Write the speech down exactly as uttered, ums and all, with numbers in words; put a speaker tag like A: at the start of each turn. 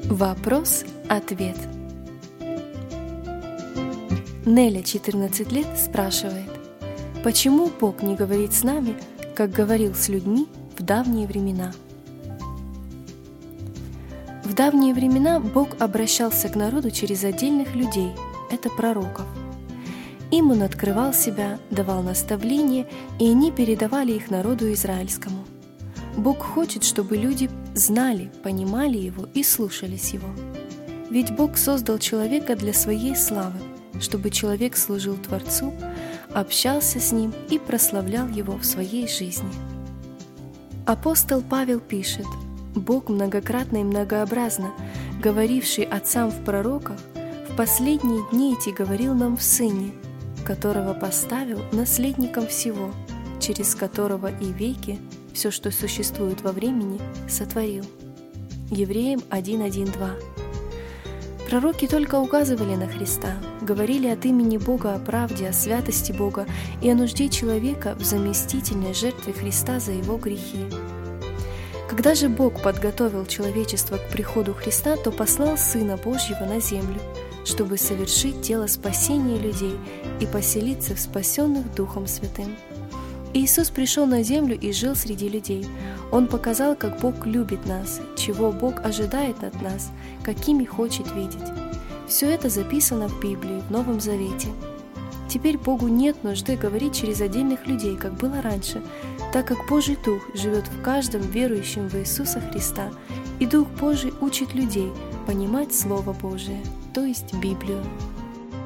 A: Вопрос-ответ. Неля, четырнадцать лет, спрашивает: почему Бог не говорит с нами, как говорил с людьми в давние времена? В давние времена Бог обращался к народу через отдельных людей, это пророков. Им Он открывал себя, давал наставления, и они передавали их народу израильскому. Бог хочет, чтобы люди знали, понимали Его и слушались Его. Ведь Бог создал человека для своей славы, чтобы человек служил Творцу, общался с Ним и прославлял Его в своей жизни. Апостол Павел пишет: «Бог многократно и многообразно, говоривший отцам в пророках, в последние дни эти говорил нам в Сыне, которого поставил наследником всего, через которого и веки все, что существует во времени, сотворил». Евреям один один два. Пророки только указывали на Христа, говорили от имени Бога о правде, о святости Бога и о нужде человека в заместительной жертве Христа за его грехи. Когда же Бог подготовил человечество к приходу Христа, то послал Сына Божьего на землю, чтобы совершить дело спасения людей и поселиться в спасенных Духом Святым. Иисус пришел на землю и жил среди людей. Он показал, как Бог любит нас, чего Бог ожидает от нас, какими хочет видеть. Все это записано в Библии, в Новом Завете. Теперь Богу нет нужды говорить через отдельных людей, как было раньше, так как Божий Дух живет в каждом верующем в Иисуса Христа, и Дух Божий учит людей понимать Слово Божие, то есть Библию.